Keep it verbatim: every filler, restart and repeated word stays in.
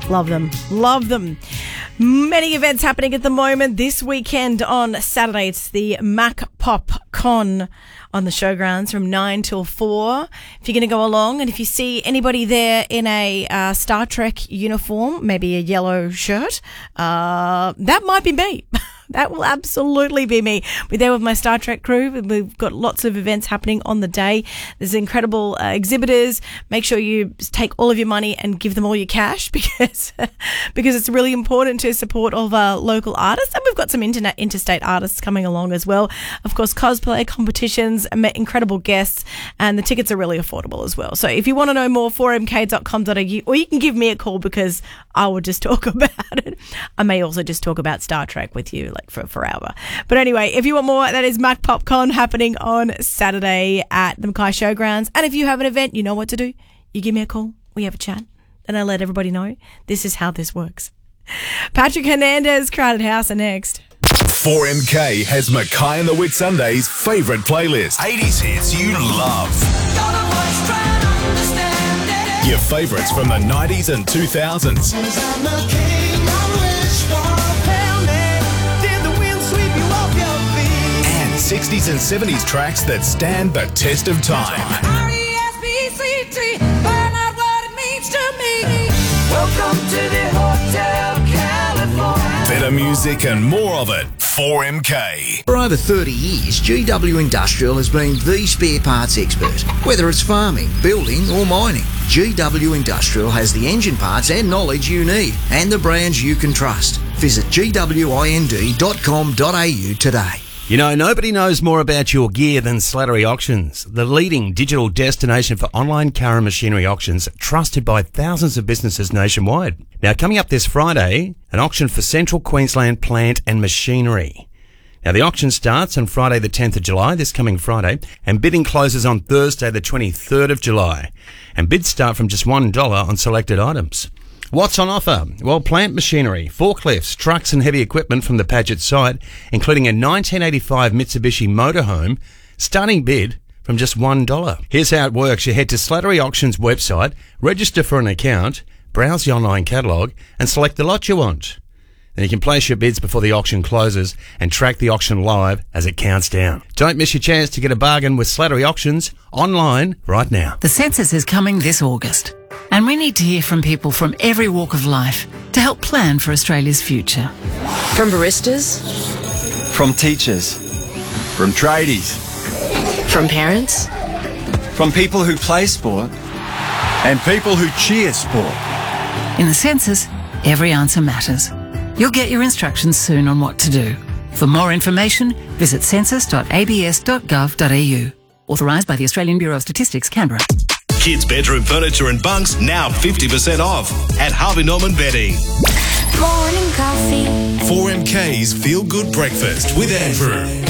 Love them. Love them. Many events happening at the moment. This weekend on Saturday, it's the Mac Pop Con on the showgrounds from nine till four. If you're going to go along, and if you see anybody there in a uh, Star Trek uniform, maybe a yellow shirt, uh, that might be me. That will absolutely be me. We're there with my Star Trek crew. We've got lots of events happening on the day. There's incredible uh, exhibitors. Make sure you take all of your money and give them all your cash because because it's really important to support all of our local artists. And we've got some internet interstate artists coming along as well. Of course, cosplay competitions, incredible guests, and the tickets are really affordable as well. So if you want to know more, four m k dot com dot a u, or you can give me a call because I will just talk about it. I may also just talk about Star Trek with you like for a forever. But anyway, if you want more, that is Mac PopCon happening on Saturday at the Mackay Showgrounds. And if you have an event, you know what to do. You give me a call, we have a chat, and I let everybody know this is how this works. Patrick Hernandez, Crowded House are next. four M K has Mackay and the Whitsundays' favourite playlist. eighties hits you love. Your favourites from the nineties and two thousands. And sixties and seventies tracks that stand the test of time. Welcome to the Hotel California. Better music and more of it. four M K. For over thirty years, G W Industrial has been the spare parts expert. Whether it's farming, building or mining, G W Industrial has the engine parts and knowledge you need and the brands you can trust. Visit g w i n d dot com dot a u today. You know, nobody knows more about your gear than Slattery Auctions, the leading digital destination for online car and machinery auctions, trusted by thousands of businesses nationwide. Now, coming up this Friday, an auction for Central Queensland plant and machinery. Now, the auction starts on Friday the tenth of July, this coming Friday, and bidding closes on Thursday the twenty-third of July. And bids start from just one dollar on selected items. What's on offer? Well, plant machinery, forklifts, trucks and heavy equipment from the Paget site, including a nineteen eighty-five Mitsubishi motorhome, starting bid from just one dollar. Here's how it works. You head to Slattery Auctions website, register for an account, browse the online catalogue and select the lot you want. Then you can place your bids before the auction closes and track the auction live as it counts down. Don't miss your chance to get a bargain with Slattery Auctions online right now. The census is coming this August, and we need to hear from people from every walk of life to help plan for Australia's future. From baristas, from teachers, from tradies, from parents, from people who play sport, and people who cheer sport. In the census, every answer matters. You'll get your instructions soon on what to do. For more information, visit census dot a b s dot gov dot a u. Authorised by the Australian Bureau of Statistics, Canberra. Kids' bedroom furniture and bunks now fifty percent off at Harvey Norman Bedding. Morning coffee. four M K's Feel Good Breakfast with Andrew.